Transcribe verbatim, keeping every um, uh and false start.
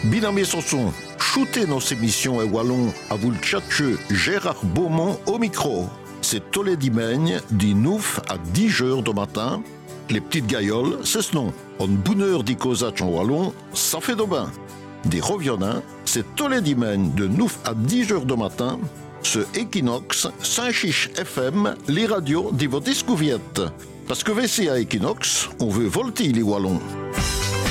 Binamé Sanson, shootez nos émissions et wallon à vous le tchatcheux Gérard Beaumont au micro. C'est tous les dimanches, du neuf à dix heures du matin. Les petites gailloles, c'est ce nom. En bonne heure d'icosach en wallon, ça fait de bain. Des revionnins, c'est tous les dimanches de neuf à dix heures du matin. Ce Equinox, Saint-Chiche F M, les radios de vos discouviette. Parce que V C à Equinox, on veut volter les wallons.